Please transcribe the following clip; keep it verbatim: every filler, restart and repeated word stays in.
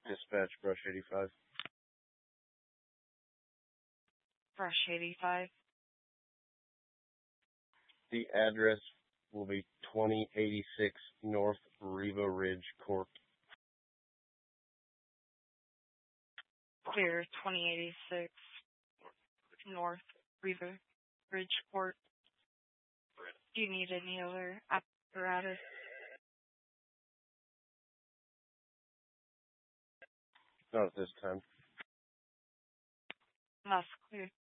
Dispatch Brush eighty-five. Brush eighty-five. The address will be twenty eighty-six North Riva Ridge Court. Clear, twenty eighty-six North Riva Ridge Court. Do you need any other apparatus? Not at this time. That's clear.